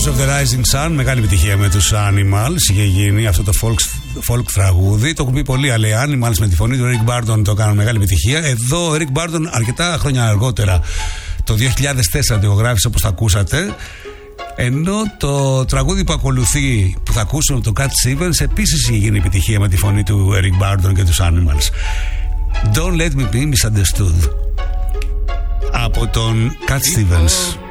Colors of the Rising Sun, μεγάλη επιτυχία με τους Animals. Είχε γίνει αυτό το folk τραγούδι. Το έχουν πει πολλοί, αλλά οι Animals με τη φωνή του Eric Burdon το έκαναν μεγάλη επιτυχία. Εδώ ο Eric Burdon αρκετά χρόνια αργότερα, το 2004 το ηχογράφησε, όπως θα ακούσατε. Ενώ το τραγούδι που ακολουθεί, που θα ακούσουμε, το Cat Stevens, επίσης είχε γίνει επιτυχία με τη φωνή του Eric Burdon και τους Animals. Don't let me be misunderstood από τον Cat Stevens.